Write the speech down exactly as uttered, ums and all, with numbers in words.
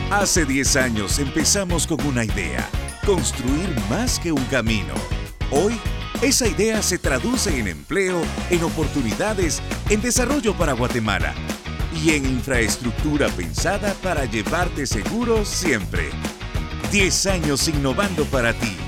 Hace diez años empezamos con una idea, construir más que un camino. Hoy, esa idea se traduce en empleo, en oportunidades, en desarrollo para Guatemala y en infraestructura pensada para llevarte seguro siempre. diez años innovando para ti.